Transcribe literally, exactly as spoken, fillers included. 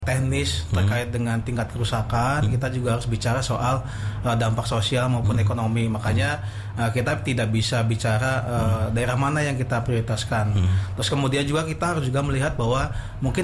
teknis terkait hmm. dengan tingkat kerusakan, hmm. kita juga harus bicara soal uh, dampak sosial maupun hmm. ekonomi. Makanya uh, kita tidak bisa bicara uh, hmm. daerah mana yang kita prioritaskan. Hmm. Terus kemudian juga kita harus juga melihat bahwa mungkin